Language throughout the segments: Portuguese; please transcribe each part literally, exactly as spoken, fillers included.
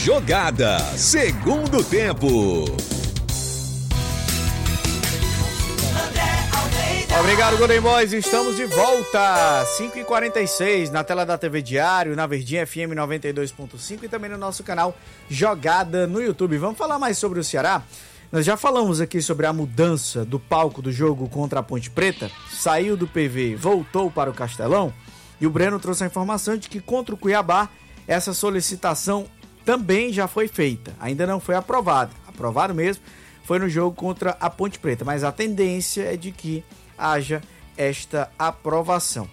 Jogada, segundo tempo. Obrigado, Golden Boys. Estamos de volta. cinco e quarenta e seis na tela da T V Diário, na Verdinha F M noventa e dois ponto cinco e também no nosso canal Jogada no YouTube. Vamos falar mais sobre o Ceará? Nós já falamos aqui sobre a mudança do palco do jogo contra a Ponte Preta. Saiu do P V, voltou para o Castelão. E o Breno trouxe a informação de que contra o Cuiabá, essa solicitação também já foi feita. Ainda não foi aprovada. Aprovado mesmo foi no jogo contra a Ponte Preta. Mas a tendência é de que haja esta aprovação.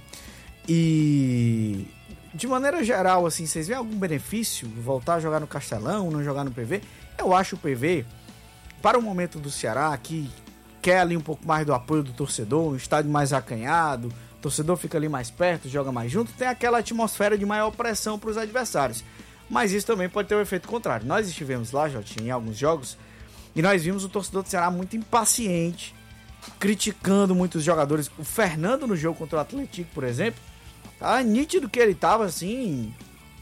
E de maneira geral, assim, vocês veem algum benefício voltar a jogar no Castelão, não jogar no P V? Eu acho o P V, para o momento do Ceará, que quer ali um pouco mais do apoio do torcedor, um estádio mais acanhado, o torcedor fica ali mais perto, joga mais junto, tem aquela atmosfera de maior pressão para os adversários. Mas isso também pode ter um efeito contrário. Nós estivemos lá, Jotinho, em alguns jogos, e nós vimos o torcedor do Ceará muito impaciente, criticando muitos jogadores. O Fernando no jogo contra o Atlético, por exemplo, tá nítido que ele tava assim,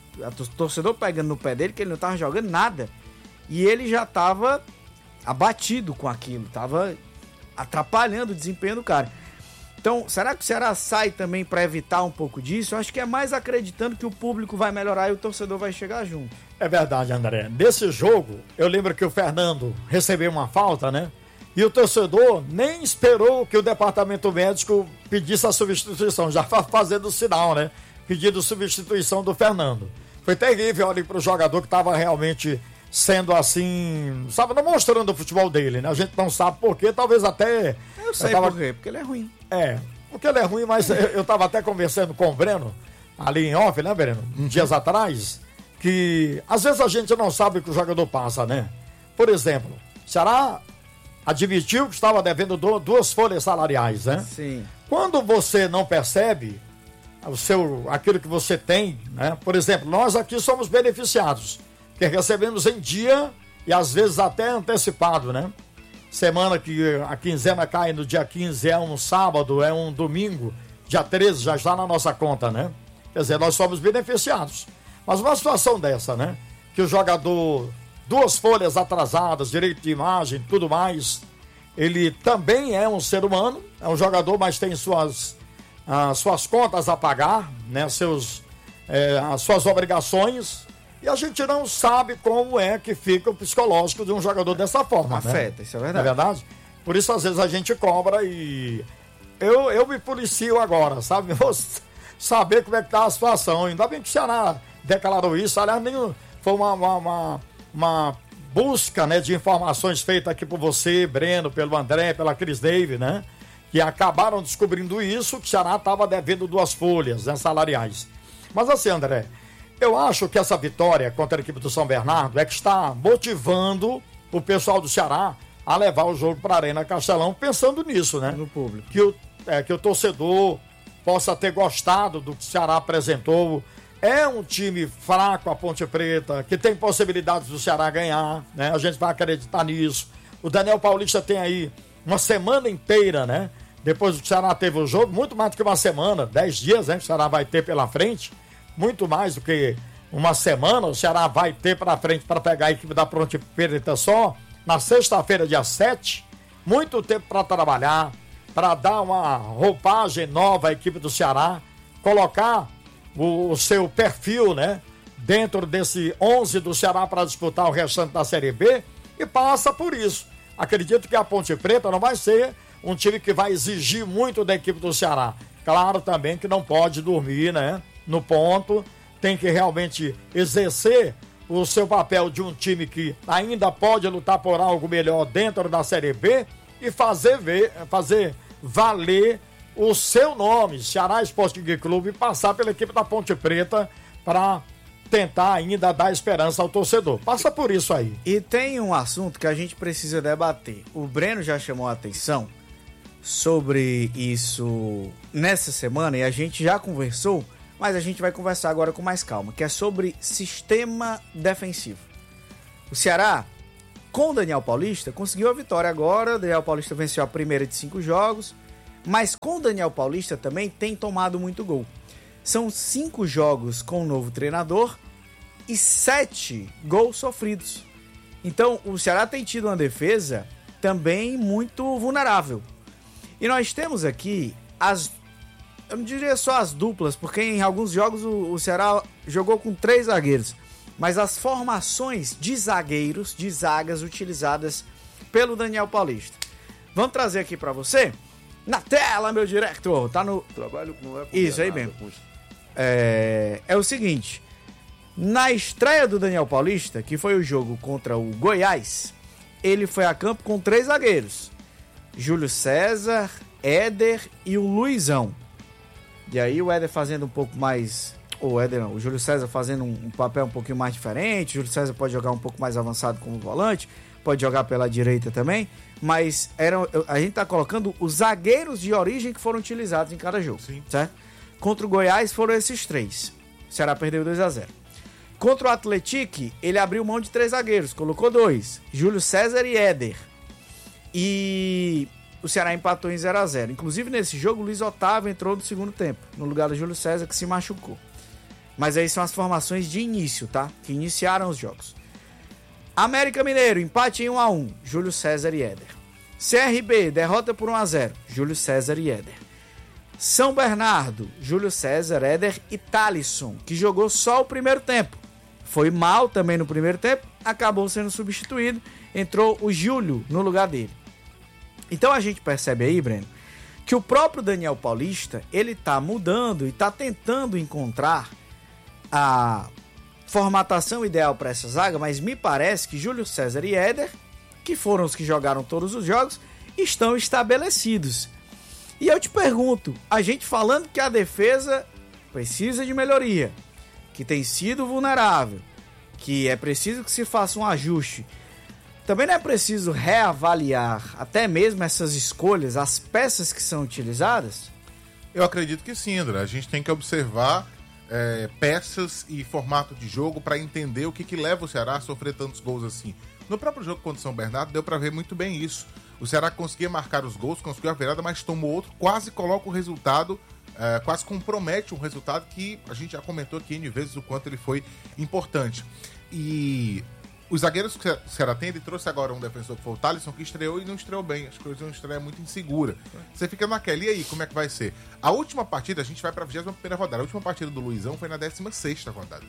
o torcedor pegando no pé dele, que ele não tava jogando nada, e ele já tava abatido com aquilo, tava atrapalhando o desempenho do cara. Então, será que o Ceará sai também para evitar um pouco disso? Eu acho que é mais acreditando que o público vai melhorar e o torcedor vai chegar junto. É verdade, André. Nesse jogo, eu lembro que o Fernando recebeu uma falta, né? E o torcedor nem esperou que o departamento médico pedisse a substituição, já fazendo o sinal, né? Pedindo substituição do Fernando. Foi terrível ali para o jogador que estava realmente sendo assim, sabe, não mostrando o futebol dele, né? A gente não sabe por quê, talvez até... Eu sei eu tava... por quê, porque ele é ruim. É, porque ele é ruim, mas eu estava até conversando com o Breno, ali em off, né, Breno? Uhum. Dias atrás, que às vezes a gente não sabe o que o jogador passa, né? Por exemplo, Ceará admitiu que estava devendo duas folhas salariais, né? Sim. Quando você não percebe o seu, aquilo que você tem, né? Por exemplo, nós aqui somos beneficiados, que recebemos em dia e às vezes até antecipado, né? Semana que a quinzena cai no dia quinze, é um sábado, é um domingo, dia treze já está na nossa conta, né? Quer dizer, nós somos beneficiados. Mas uma situação dessa, né? Que o jogador, duas folhas atrasadas, direito de imagem, tudo mais, ele também é um ser humano, é um jogador, mas tem suas, as suas contas a pagar, né? Seus, é, as suas obrigações. E a gente não sabe como é que fica o psicológico de um jogador dessa forma. Afeta, né? isso é verdade. Não é verdade? Por isso, às vezes, a gente cobra e... Eu, eu me policio agora, sabe? Vou saber como é que tá a situação. Ainda bem que o Ceará declarou isso. Aliás, nem foi uma, uma, uma, uma busca, né, de informações feita aqui por você, Breno, pelo André, pela Cris Davis, né? Que acabaram descobrindo isso, que o Ceará estava devendo duas folhas, né, salariais. Mas assim, André... Eu acho que essa vitória contra a equipe do São Bernardo é que está motivando o pessoal do Ceará a levar o jogo para a Arena Castelão, pensando nisso, né? No público. Que o, é, que o torcedor possa ter gostado do que o Ceará apresentou. É um time fraco, a Ponte Preta, que tem possibilidades do Ceará ganhar, né? A gente vai acreditar nisso. O Daniel Paulista tem aí uma semana inteira, né? Depois que o Ceará teve o jogo, muito mais do que uma semana, dez dias, né? Que o Ceará vai ter pela frente. Muito mais do que uma semana, o Ceará vai ter para frente para pegar a equipe da Ponte Preta só na sexta-feira, dia sete. Muito tempo para trabalhar, para dar uma roupagem nova à equipe do Ceará, colocar o, o seu perfil, né, dentro desse onze do Ceará para disputar o restante da Série B, e passa por isso. Acredito que a Ponte Preta não vai ser um time que vai exigir muito da equipe do Ceará. Claro também que não pode dormir, né, no ponto, tem que realmente exercer o seu papel de um time que ainda pode lutar por algo melhor dentro da Série B e fazer, ver, fazer valer o seu nome, Ceará Esporte Clube, e passar pela equipe da Ponte Preta para tentar ainda dar esperança ao torcedor. Passa por isso aí. E tem um assunto que a gente precisa debater. O Breno já chamou a atenção sobre isso nessa semana e a gente já conversou, mas a gente vai conversar agora com mais calma, que é sobre sistema defensivo. O Ceará, com o Daniel Paulista, conseguiu a vitória agora. O Daniel Paulista venceu a primeira de cinco jogos, mas com o Daniel Paulista também tem tomado muito gol. São cinco jogos com o novo treinador e sete gols sofridos. Então, o Ceará tem tido uma defesa também muito vulnerável. E nós temos aqui as... Eu não diria só as duplas, porque em alguns jogos o, o Ceará jogou com três zagueiros. Mas as formações de zagueiros, de zagas utilizadas pelo Daniel Paulista. Vamos trazer aqui pra você. Na tela, meu diretor. Tá no... Trabalho não é Isso aí mesmo. É... é o seguinte. Na estreia do Daniel Paulista, que foi o jogo contra o Goiás, ele foi a campo com três zagueiros. Júlio César, Éder e o Luizão. E aí o Éder fazendo um pouco mais... O Éder não, o Júlio César fazendo um, um papel um pouquinho mais diferente. O Júlio César pode jogar um pouco mais avançado como volante, pode jogar pela direita também. Mas era, a gente tá colocando os zagueiros de origem que foram utilizados em cada jogo. Sim. Certo? Contra o Goiás foram esses três. O Ceará perdeu dois a zero. Contra o Atlético, ele abriu mão de três zagueiros, colocou dois, Júlio César e Éder. E o Ceará empatou em zero a zero. Inclusive, nesse jogo, o Luiz Otávio entrou no segundo tempo, no lugar do Júlio César, que se machucou. Mas aí são as formações de início, tá? Que iniciaram os jogos. América Mineiro, empate em um a um, Júlio César e Éder. C R B, derrota por um a zero, Júlio César e Éder. São Bernardo, Júlio César, Éder e Thalisson, que jogou só o primeiro tempo. Foi mal também no primeiro tempo, acabou sendo substituído, entrou o Júlio no lugar dele. Então a gente percebe aí, Breno, que o próprio Daniel Paulista, ele tá mudando e tá tentando encontrar a formatação ideal para essa zaga, mas me parece que Júlio César e Éder, que foram os que jogaram todos os jogos, estão estabelecidos. E eu te pergunto, a gente falando que a defesa precisa de melhoria, que tem sido vulnerável, que é preciso que se faça um ajuste, também não é preciso reavaliar até mesmo essas escolhas, as peças que são utilizadas? Eu acredito que sim, André. A gente tem que observar é, peças e formato de jogo para entender o que, que leva o Ceará a sofrer tantos gols assim. No próprio jogo contra o São Bernardo deu para ver muito bem isso. O Ceará conseguia marcar os gols, conseguiu a virada, mas tomou outro, quase coloca o resultado, é, quase compromete um resultado que a gente já comentou aqui N vezes o quanto ele foi importante. E os zagueiros que o Ceará tem, ele trouxe agora um defensor que foi o Thalisson, que estreou e não estreou bem. Acho que uma estreia muito insegura. Você fica naquela, e aí, como é que vai ser? A última partida, a gente vai para a vigésima primeira rodada. A última partida do Luizão foi na décima sexta rodada.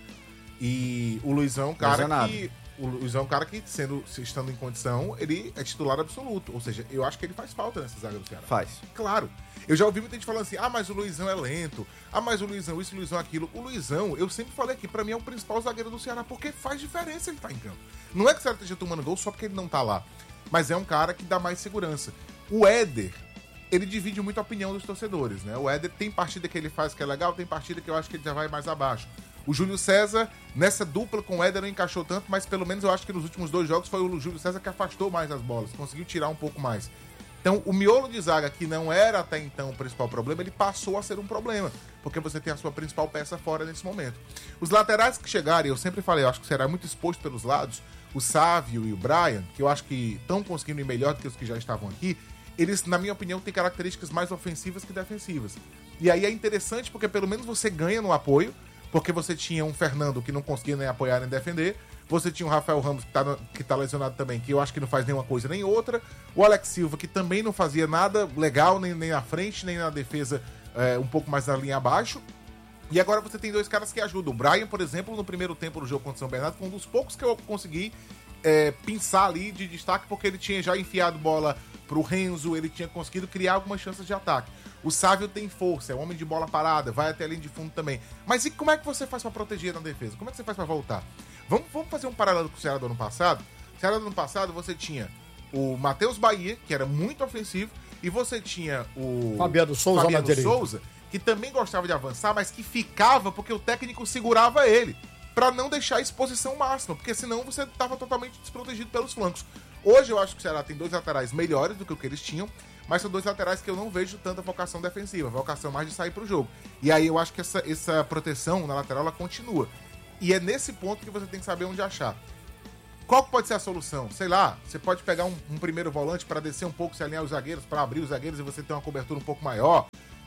E o Luizão é um cara Lesionado. que... O Luizão é um cara que, sendo, estando em condição, ele é titular absoluto. Ou seja, eu acho que ele faz falta nessa zaga do Ceará. Faz. Claro. Eu já ouvi muita gente falando assim, ah, mas o Luizão é lento. Ah, mas o Luizão isso, o Luizão aquilo. O Luizão, eu sempre falei aqui, pra mim é o principal zagueiro do Ceará, porque faz diferença ele tá em campo. Não é que o Ceará esteja tomando gol só porque ele não tá lá. Mas é um cara que dá mais segurança. O Éder, ele divide muito a opinião dos torcedores, né? O Éder tem partida que ele faz que é legal, tem partida que eu acho que ele já vai mais abaixo. O Júlio César, nessa dupla com o Éder, não encaixou tanto, mas pelo menos eu acho que nos últimos dois jogos foi o Júlio César que afastou mais as bolas, conseguiu tirar um pouco mais. Então, o miolo de zaga, que não era até então o principal problema, ele passou a ser um problema, porque você tem a sua principal peça fora nesse momento. Os laterais que chegarem, eu sempre falei, eu acho que será muito exposto pelos lados, o Sávio e o Brian, que eu acho que estão conseguindo ir melhor do que os que já estavam aqui, eles, na minha opinião, têm características mais ofensivas que defensivas. E aí é interessante porque pelo menos você ganha no apoio, porque você tinha um Fernando que não conseguia nem apoiar nem defender, você tinha o Rafael Ramos que tá, no, que tá lesionado também, que eu acho que não faz nenhuma coisa nem outra, o Alex Silva que também não fazia nada legal, nem, nem na frente, nem na defesa, é, um pouco mais na linha abaixo. E agora você tem dois caras que ajudam. O Brian, por exemplo, no primeiro tempo do jogo contra o São Bernardo, foi um dos poucos que eu consegui é, pensar ali de destaque, porque ele tinha já enfiado bola pro Renzo, ele tinha conseguido criar algumas chances de ataque. O Sávio tem força, é um homem de bola parada, vai até a linha de fundo também. Mas e como é que você faz pra proteger na defesa? Como é que você faz pra voltar? Vamos, vamos fazer um paralelo com o Ceará do ano passado? O Ceará do ano passado você tinha o Matheus Bahia, que era muito ofensivo, e você tinha o Fabiano Souza, Fabiano na direita. Souza, que também gostava de avançar, mas que ficava porque o técnico segurava ele, pra não deixar a exposição máxima, porque senão você tava totalmente desprotegido pelos flancos. Hoje eu acho que o Ceará tem dois laterais melhores do que o que eles tinham, mas são dois laterais que eu não vejo tanta vocação defensiva, vocação mais de sair pro jogo. E aí eu acho que essa, essa proteção na lateral ela continua. E é nesse ponto que você tem que saber onde achar. Qual pode ser a solução? Sei lá, você pode pegar um, um primeiro volante para descer um pouco, se alinhar os zagueiros, para abrir os zagueiros e você ter uma cobertura um pouco maior.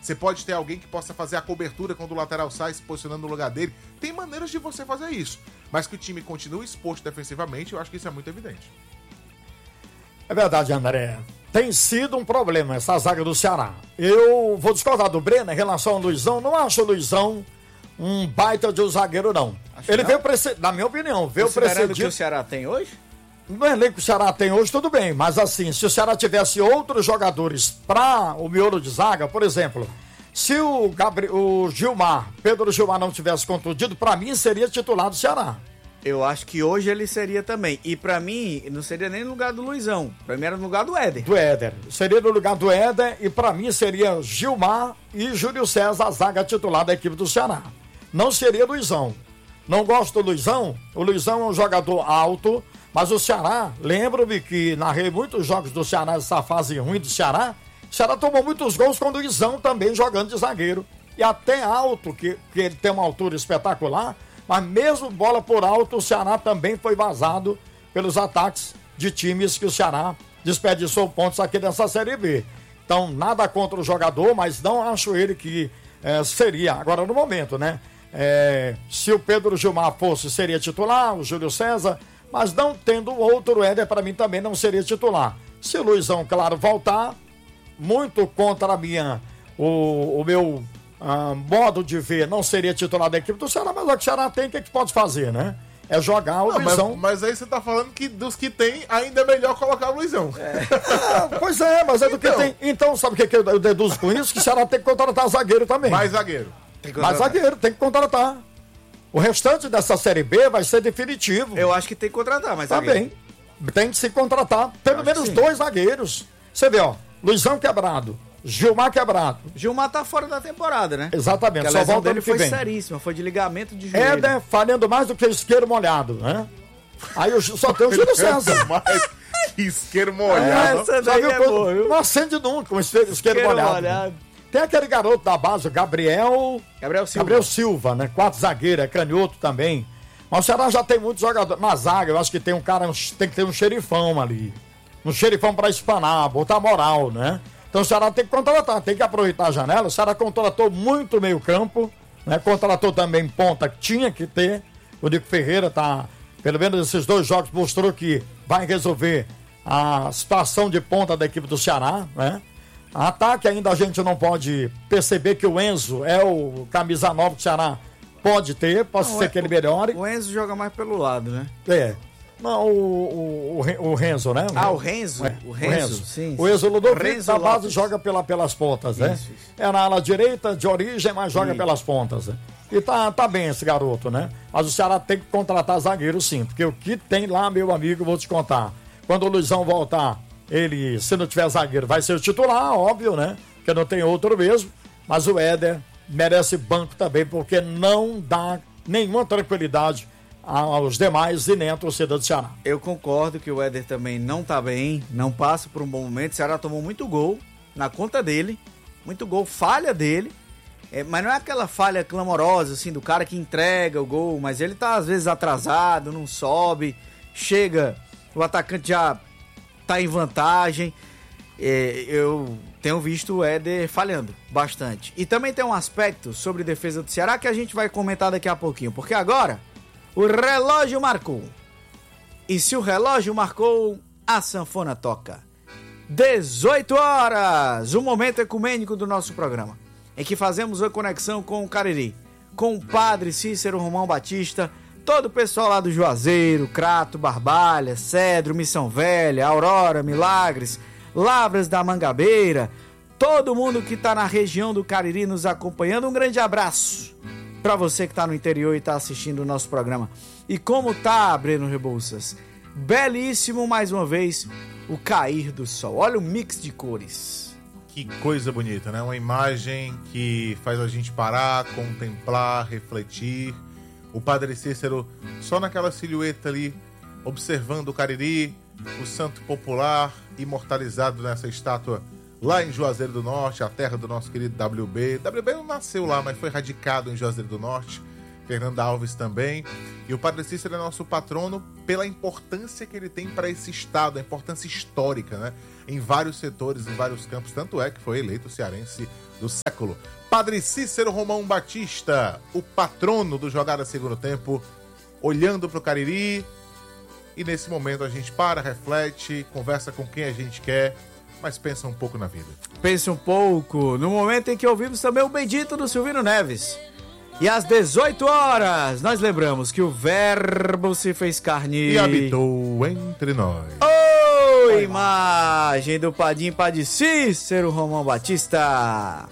Você pode ter alguém que possa fazer a cobertura quando o lateral sai, se posicionando no lugar dele. Tem maneiras de você fazer isso. Mas que o time continue exposto defensivamente, eu acho que isso é muito evidente. É verdade, André. Tem sido um problema essa zaga do Ceará. Eu vou discordar do Breno em relação ao Luizão. Não acho o Luizão um baita de um zagueiro, não. Acho Ele não? veio, prece... na minha opinião, veio Considerando precedido... que o Ceará tem hoje? No elenco que o Ceará tem hoje, tudo bem. Mas assim, se o Ceará tivesse outros jogadores para o miolo de zaga, por exemplo, se o, Gabri... o Gilmar, Pedro Gilmar não tivesse contundido, para mim seria titular do Ceará. Eu acho que hoje ele seria também. E pra mim, não seria nem no lugar do Luizão. Pra mim era no lugar do Éder. Do Éder. Seria no lugar do Éder e para mim seria Gilmar e Júlio César, a zaga titular da equipe do Ceará. Não seria Luizão. Não gosto do Luizão. O Luizão é um jogador alto, mas o Ceará, lembro-me que narrei muitos jogos do Ceará, essa fase ruim do Ceará. O Ceará tomou muitos gols com o Luizão também jogando de zagueiro. E até alto, que, que ele tem uma altura espetacular, mas mesmo bola por alto, o Ceará também foi vazado pelos ataques de times que o Ceará desperdiçou pontos aqui nessa Série B. Então, nada contra o jogador, mas não acho ele que é, seria, agora no momento, né? É, se o Pedro Gilmar fosse, seria titular, o Júlio César, mas não tendo outro, o Éder para mim também não seria titular. Se o Luizão, claro, voltar, muito contra a minha, o, o meu ah, modo de ver, não seria titular da equipe do Ceará, mas o que o Ceará tem, o que, é que pode fazer, né? É jogar o Não, Luizão. Mas, mas aí você tá falando que dos que tem, ainda é melhor colocar o Luizão. É. Ah, pois é, mas é do Então. que tem. Então, sabe o que, que eu deduzo com isso? Que o Ceará tem que contratar zagueiro também. Mais zagueiro. Mas zagueiro, tem que contratar. O restante dessa Série B vai ser definitivo. Eu acho que tem que contratar, mas Tá zagueiro. bem. Tem que se contratar pelo acho menos que sim. dois zagueiros. Você vê, ó, Luizão quebrado, Gilmar quebrado. Gilmar tá fora da temporada, né? Exatamente, Porque a só lesão volta dele ano que foi vem. seríssima, foi de ligamento de joelho. Éder falhando mais do que isqueiro molhado, né? Aí eu só tem o Júlio César. Mas que isqueiro molhado. Essa Já daí viu é quando- boa, viu? Não acende nunca um isqueiro, isqueiro Isqueiro molhado. molhado. Tem aquele garoto da base, o Gabriel... Gabriel Silva. Gabriel Silva, né? Quatro zagueiros, é canhoto também. Mas o Ceará já tem muitos jogadores. Na zaga, eu acho que tem um cara, um- tem que ter um xerifão ali. Um xerifão pra espanar, botar moral, né? Então o Ceará tem que contratar, tem que aproveitar a janela. O Ceará contratou muito meio campo, né? Contratou também ponta, que tinha que ter. O Nico Ferreira tá, pelo menos esses dois jogos, mostrou que vai resolver a situação de ponta da equipe do Ceará, né? Ataque ainda a gente não pode perceber que o Enzo é o camisa nova que o Ceará pode ter, pode Não, ser é- que ele melhore. O Enzo joga mais pelo lado, né? É. Não, o, o, o, Ren- o Renzo, né? Ah, o Renzo? É, O Renzo, sim, O sim. Enzo Ludovico Renzo da base Lopes. joga pela, pelas pontas, né? Isso, isso. É na ala direita, de origem, mas joga Sim. pelas pontas. Né? E tá, tá bem esse garoto, né? Mas o Ceará tem que contratar zagueiro, sim. Porque o que tem lá, meu amigo, eu vou te contar. Quando o Luizão voltar, ele, se não tiver zagueiro, vai ser o titular, óbvio, né? Porque não tem outro mesmo. Mas o Éder merece banco também, porque não dá nenhuma tranquilidade aos demais e nem à torcida do Ceará. Eu concordo que o Éder também não tá bem, não passa por um bom momento. O Ceará tomou muito gol na conta dele, muito gol, falha dele. É, mas não é aquela falha clamorosa, assim, do cara que entrega o gol, mas ele tá às vezes atrasado, não sobe, chega, o atacante já tá em vantagem. É, eu tenho visto o Éder falhando bastante. E também tem um aspecto sobre defesa do Ceará que a gente vai comentar daqui a pouquinho, porque agora o relógio marcou. E se o relógio marcou, a sanfona toca. dezoito horas, o momento ecumênico do nosso programa, em que fazemos a conexão com o Cariri, com o Padre Cícero Romão Batista, todo o pessoal lá do Juazeiro, Crato, Barbalha, Cedro, Missão Velha, Aurora, Milagres, Lavras da Mangabeira, todo mundo que está na região do Cariri nos acompanhando. Um grande abraço para você que está no interior e está assistindo o nosso programa. E como tá, Breno Rebouças? Belíssimo, mais uma vez, o cair do sol. Olha o mix de cores. Que coisa bonita, né? Uma imagem que faz a gente parar, contemplar, refletir. O Padre Cícero só naquela silhueta ali, observando o Cariri, o santo popular, imortalizado nessa estátua lá em Juazeiro do Norte, a terra do nosso querido W B. W B não nasceu lá, mas foi radicado em Juazeiro do Norte. Fernando Alves também. E o Padre Cícero é nosso patrono pela importância que ele tem para esse estado, a importância histórica, né? Em vários setores, em vários campos. Tanto é que foi eleito o cearense do século. Padre Cícero Romão Batista, o patrono do Jogada Segundo Tempo, olhando para o Cariri. E nesse momento a gente para, reflete, conversa com quem a gente quer, mas pensa um pouco na vida. Pensa um pouco no momento em que ouvimos também o bendito do Silvino Neves. E às dezoito horas, nós lembramos que o Verbo se fez carne e habitou entre nós. Oh, imagem do Padim Padre Cícero Romão Batista.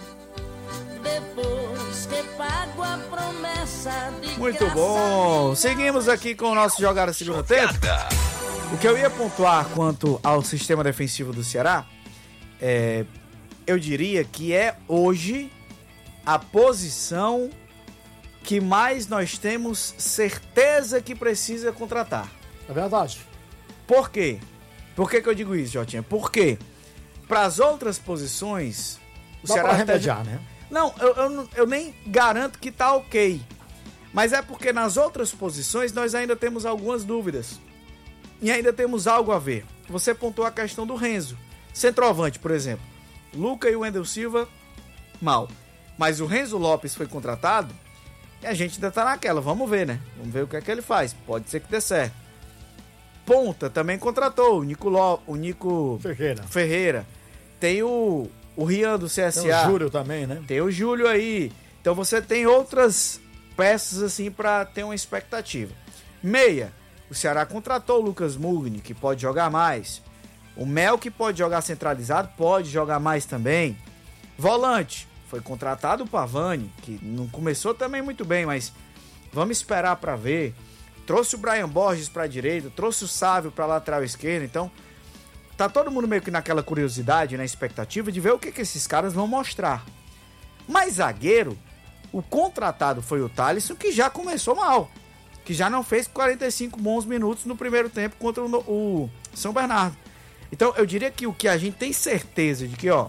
Depois que pago a promessa de Muito bom. Seguimos aqui com o nosso Jogada Segundo Tempo. O que eu ia pontuar quanto ao sistema defensivo do Ceará, é, eu diria que é hoje a posição que mais nós temos certeza que precisa contratar. É verdade. Por quê? Por que, que eu digo isso, Jotinha? Porque para as outras posições... O Dá Ceará pra remediar, né? Não, eu, eu, eu nem garanto que tá ok. Mas é porque nas outras posições nós ainda temos algumas dúvidas. E ainda temos algo a ver. Você pontuou a questão do Renzo. Centroavante, por exemplo. Luca e o Wendel Silva, mal. Mas o Renzo Lopes foi contratado e a gente ainda tá naquela. Vamos ver, né? Vamos ver o que é que ele faz. Pode ser que dê certo. Ponta também contratou o Nico, Ló, o Nico Ferreira. Ferreira. Tem o, o Rian do C S A. Tem o Júlio também, né? Tem o Júlio aí. Então você tem outras peças assim para ter uma expectativa. Meia. O Ceará contratou o Lucas Mugni, que pode jogar mais. O Mel, que pode jogar centralizado, pode jogar mais também. Volante. Foi contratado o Pavani, que não começou também muito bem, mas vamos esperar para ver. Trouxe o Brian Borges para a direita, trouxe o Sávio para a lateral esquerda. Então, tá todo mundo meio que naquela curiosidade, na expectativa de ver o que, que esses caras vão mostrar. Mas zagueiro, o contratado foi o Thalisson, que já começou mal. Que já não fez quarenta e cinco bons minutos no primeiro tempo contra o, o São Bernardo. Então, eu diria que o que a gente tem certeza de que, ó,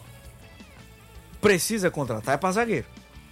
precisa contratar é para zagueiro.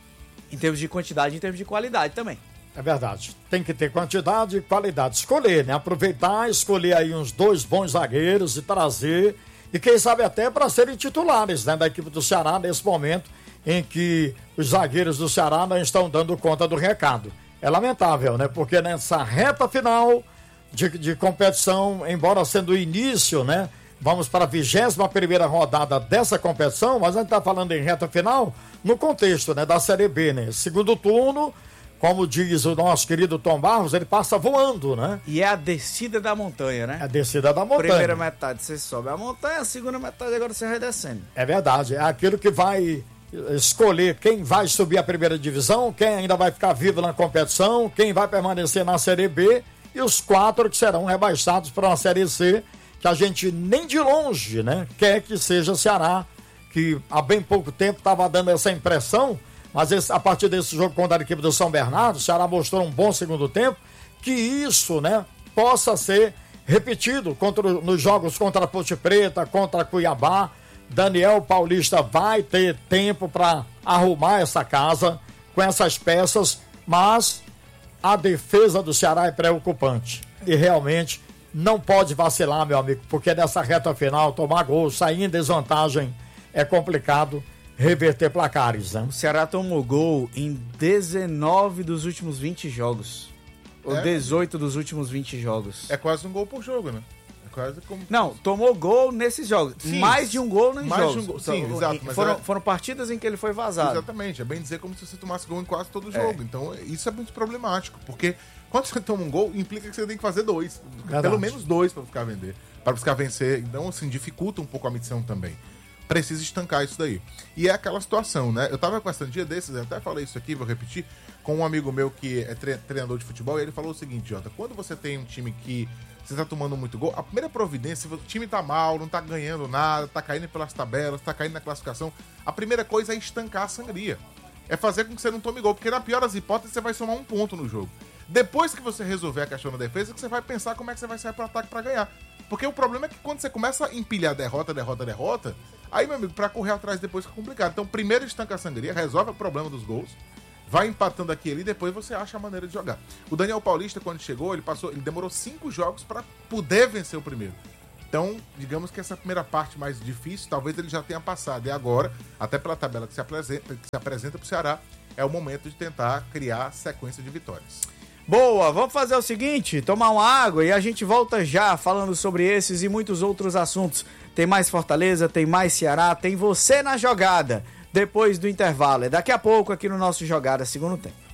Em termos de quantidade e em termos de qualidade também. É verdade. Tem que ter quantidade e qualidade. Escolher, né? Aproveitar, escolher aí uns dois bons zagueiros e trazer. E quem sabe até para serem titulares, né, da equipe do Ceará nesse momento em que os zagueiros do Ceará não estão dando conta do recado. É lamentável, né? Porque nessa reta final de, de competição, embora sendo o início, né? Vamos para a vigésima primeira rodada dessa competição, mas a gente está falando em reta final no contexto, né, da Série B, né? Segundo turno, como diz o nosso querido Tom Barros, ele passa voando, né? E é a descida da montanha, né? É a descida da montanha. Primeira metade você sobe a montanha, a segunda metade agora você vai descendo. É verdade, é aquilo que vai escolher quem vai subir a primeira divisão, quem ainda vai ficar vivo na competição, quem vai permanecer na Série B e os quatro que serão rebaixados para uma Série C, que a gente nem de longe, né, quer que seja Ceará, que há bem pouco tempo estava dando essa impressão, mas esse, a partir desse jogo contra a equipe do São Bernardo, o Ceará mostrou um bom segundo tempo, que isso, né, possa ser repetido contra, nos jogos contra a Ponte Preta, contra a Cuiabá. Daniel Paulista vai ter tempo para arrumar essa casa com essas peças, mas a defesa do Ceará é preocupante e realmente não pode vacilar, meu amigo, porque nessa reta final, tomar gol, sair em desvantagem, é complicado reverter placares, né? O Ceará tomou gol em dezenove dos últimos vinte jogos. Ou É. dezoito dos últimos vinte jogos. É quase um gol por jogo, né? É quase como... Não, tomou gol nesses jogos. Sim, mais de um gol nos mais de jogos. um gol, sim, Então, exato, mas Foram, é- foram partidas em que ele foi vazado. Exatamente, é bem dizer como se você tomasse gol em quase todo jogo. Então, isso é muito problemático, porque quando você toma um gol, implica que você tem que fazer dois. Verdade. Pelo menos dois para buscar vender, para buscar vencer. Então, assim, dificulta um pouco a missão também. Precisa estancar isso daí. E é aquela situação, né? Eu tava conversando um dia desses, eu até falei isso aqui, vou repetir, com um amigo meu que é tre- treinador de futebol, e ele falou o seguinte, Jota, quando você tem um time que você tá tomando muito gol, a primeira providência, se o time tá mal, não tá ganhando nada, tá caindo pelas tabelas, tá caindo na classificação, a primeira coisa é estancar a sangria. É fazer com que você não tome gol, porque na pior das hipóteses você vai somar um ponto no jogo. Depois que você resolver a questão da defesa, que você vai pensar como é que você vai sair pro ataque pra ganhar. Porque o problema é que quando você começa a empilhar derrota, derrota, derrota, aí, meu amigo, pra correr atrás depois fica complicado. Então, primeiro estanca a sangria, resolve o problema dos gols, vai empatando aqui e ali, depois você acha a maneira de jogar. O Daniel Paulista, quando chegou, ele passou, ele demorou cinco jogos para poder vencer o primeiro. Então, digamos que essa primeira parte mais difícil, talvez ele já tenha passado. E agora, até pela tabela que se apresenta, que se apresenta para o Ceará, é o momento de tentar criar sequência de vitórias. Boa, vamos fazer o seguinte, tomar uma água e a gente volta já falando sobre esses e muitos outros assuntos. Tem mais Fortaleza, tem mais Ceará, tem você na jogada, depois do intervalo. É daqui a pouco aqui no nosso Jogada Segundo Tempo.